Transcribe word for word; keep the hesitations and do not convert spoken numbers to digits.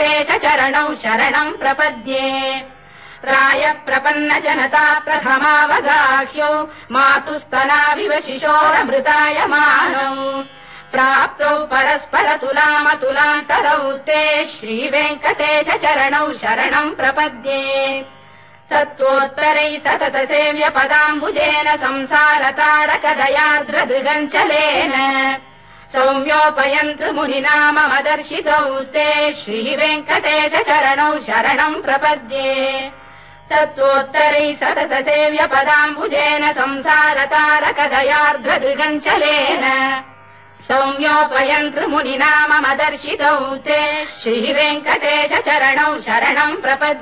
वेङ्कटेश चरणौ शरणम् प्रपद्ये राय प्रपन्न जनता प्रथमावगाह्यौ मातुस्तनाविव शिशोरमृतायमानौ प्राप्तौ परस्पर तुलामतुलान्तरौ ते श्रीवेङ्कटेश चरणौ शरणम् प्रपद्ये सत्त्वोत्तरै सतत सेव्य पदाम्बुजेन संसारतारकदयार्द्रदृगञ्चलेन सौम्योपयन्तृमुनिना मम दर्शितौ ते श्रीवेङ्कटेश चरणौ शरणम् प्रपद्ये सत्त्वोत्तरै सतत सेव्य पदाम्बुजेन संसारतारकदयार्द्रदृगञ्चलेन सौम्योपयन्तृमुनिना मम दर्शितौ ते श्रीवेङ्कटेश चरणौ शरणम् प्रपद्ये।